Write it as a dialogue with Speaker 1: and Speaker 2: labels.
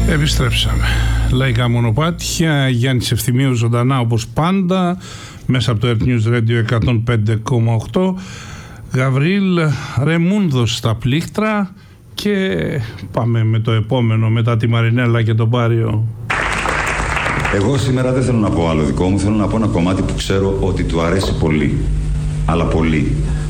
Speaker 1: Επιστρέψαμε. Λαϊκά μονοπάτια, Γιάννης Ευθυμίου ζωντανά όπως πάντα, μέσα από το Earth News Radio 105,8. Γαβρίλ Ρεμούνδος στα πλήκτρα και πάμε με το επόμενο μετά τη Μαρινέλα και τον Πάριο.
Speaker 2: Εγώ σήμερα δεν θέλω να πω άλλο δικό μου, θέλω να πω ένα κομμάτι που ξέρω ότι του αρέσει πολύ, αλλά πολύ.